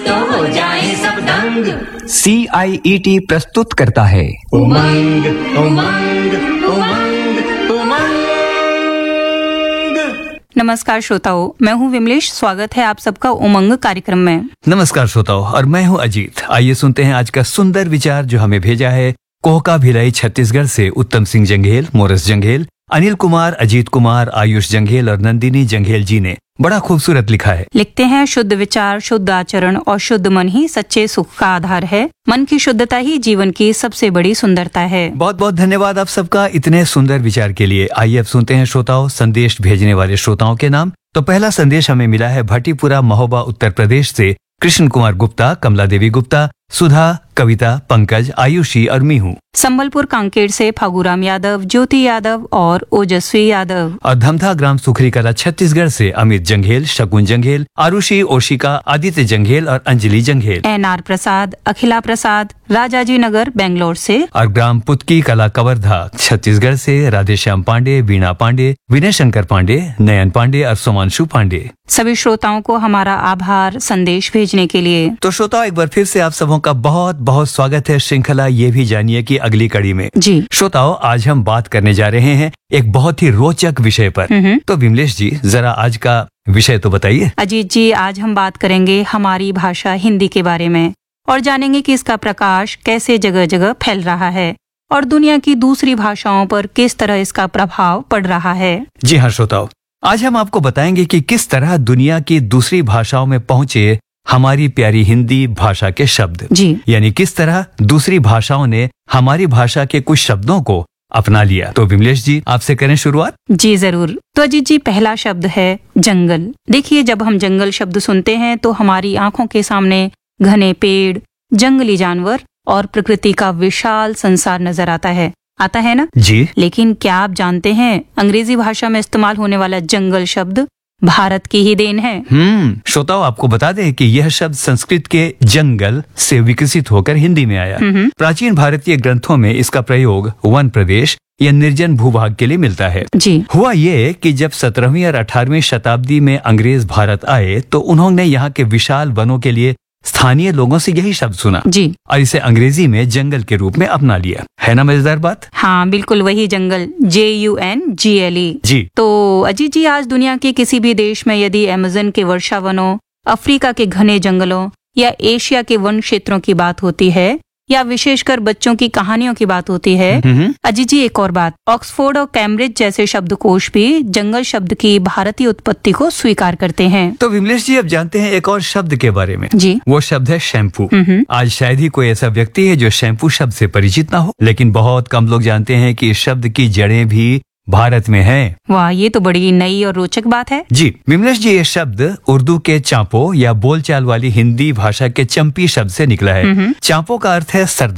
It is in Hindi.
तो हो जाए सब दंग। CIET प्रस्तुत करता है उमंग उमंग उमंग उमंग। नमस्कार श्रोताओं, मैं हूँ विमलेश। स्वागत है आप सबका उमंग कार्यक्रम में। नमस्कार श्रोताओं, और मैं हूँ अजीत। आइए सुनते हैं आज का सुंदर विचार जो हमें भेजा है कोहका भिलाई छत्तीसगढ़ से उत्तम सिंह जंघेल, मोरस जंघेल, अनिल कुमार, अजीत कुमार, आयुष जंघेल और नंदिनी जंघेल जी ने बड़ा खूबसूरत लिखा है। लिखते हैं, शुद्ध विचार, शुद्ध आचरण और शुद्ध मन ही सच्चे सुख का आधार है। मन की शुद्धता ही जीवन की सबसे बड़ी सुंदरता है। बहुत बहुत धन्यवाद आप सबका इतने सुंदर विचार के लिए। आइए अब सुनते हैं श्रोताओं संदेश भेजने वाले श्रोताओं के नाम। तो पहला संदेश हमें मिला है भट्टीपुरा महोबा उत्तर प्रदेश से कृष्ण कुमार गुप्ता, कमला देवी गुप्ता, सुधा, कविता, पंकज, आयुषी और मीहू। संबलपुर कांकेर से फागुराम यादव, ज्योति यादव और ओजस्वी यादव। और धमधा ग्राम सुखरी कला छत्तीसगढ़ से अमित जंघेल, शकुन जंघेल, आरुषि, ओशिका, आदित्य जंघेल और अंजलि जंघेल। NR प्रसाद, अखिला प्रसाद, राजाजी नगर बेंगलोर से। और ग्राम पुतकी कला कवर्धा छत्तीसगढ़ से राधेश्याम पांडे, वीणा पांडे, विनय शंकर पांडे, नयन पांडे और सोमांशु पांडे। सभी श्रोताओं को हमारा आभार संदेश भेजने के लिए। तो श्रोताओं, एक बार फिर से आप सबों का बहुत बहुत स्वागत है श्रृंखला ये भी जानिए की अगली कड़ी में। जी श्रोताओं, आज हम बात करने जा रहे हैं एक बहुत ही रोचक विषय पर। तो विमलेश जी, जरा आज का विषय तो बताइए। अजीत जी, आज हम बात करेंगे हमारी भाषा हिंदी के बारे में और जानेंगे कि इसका प्रकाश कैसे जगह जगह फैल रहा है और दुनिया की दूसरी भाषाओं पर किस तरह इसका प्रभाव पड़ रहा है। जी हाँ श्रोताओं, आज हम आपको बताएंगे कि किस तरह दुनिया की दूसरी भाषाओं में पहुंचे हमारी प्यारी हिंदी भाषा के शब्द। जी, यानी किस तरह दूसरी भाषाओं ने हमारी भाषा के कुछ शब्दों को अपना लिया। तो विमलेश जी, आपसे करें शुरुआत। जी जरूर। तो अजीत जी, पहला शब्द है जंगल। देखिए, जब हम जंगल शब्द सुनते हैं तो हमारी आंखों के सामने घने पेड़, जंगली जानवर और प्रकृति का विशाल संसार नजर आता है ना? जी। लेकिन क्या आप जानते हैं, अंग्रेजी भाषा में इस्तेमाल होने वाला जंगल शब्द भारत की ही देन है। श्रोताओं, आपको बता दें कि यह शब्द संस्कृत के जंगल से विकसित होकर हिंदी में आया। प्राचीन भारतीय ग्रंथों में इसका प्रयोग वन प्रदेश या निर्जन भूभाग के लिए मिलता है। जी। हुआ ये कि जब 17वीं और 18वीं शताब्दी में अंग्रेज भारत आए तो उन्होंने यहाँ के विशाल वनों के लिए स्थानीय लोगों से यही शब्द सुना। जी। और इसे अंग्रेजी में जंगल के रूप में अपना लिया। है ना मजेदार बात? हाँ बिल्कुल, वही जंगल, JUNGLE। जी। तो अजीत जी, आज दुनिया के किसी भी देश में यदि अमेज़न के वर्षा वनों, अफ्रीका के घने जंगलों या एशिया के वन क्षेत्रों की बात होती है या विशेषकर बच्चों की कहानियों की बात होती है, अजीत जी एक और बात, ऑक्सफोर्ड और कैम्ब्रिज जैसे शब्दकोश भी जंगल शब्द की भारतीय उत्पत्ति को स्वीकार करते हैं। तो विमलेश जी, अब जानते हैं एक और शब्द के बारे में। जी। वो शब्द है शैम्पू। आज शायद ही कोई ऐसा व्यक्ति है जो शैम्पू शब्द से परिचित ना हो, लेकिन बहुत कम लोग जानते हैं कि इस शब्द की जड़ें भी भारत में है। वाह, ये तो बड़ी नई और रोचक बात है। जी विमलेश जी, ये शब्द उर्दू के चांपो या बोलचाल वाली हिंदी भाषा के चंपी शब्द से निकला है। चांपो का अर्थ है सरदार।